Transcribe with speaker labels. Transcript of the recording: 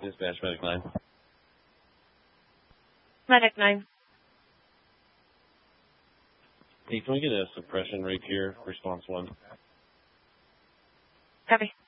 Speaker 1: Dispatch, Medic 9.
Speaker 2: Medic 9.
Speaker 1: Hey, can we get a suppression rate here? Response 1.
Speaker 2: Copy.